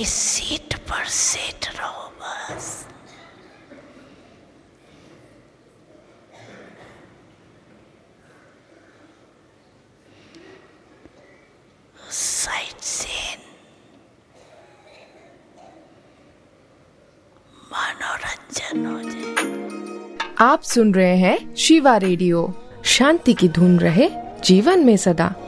की सीट पर सेट रहो बस। साइट सीन, मनोरंजन हो जाए। आप सुन रहे हैं शिवा रेडियो। शांति की धुन रहे जीवन में सदा।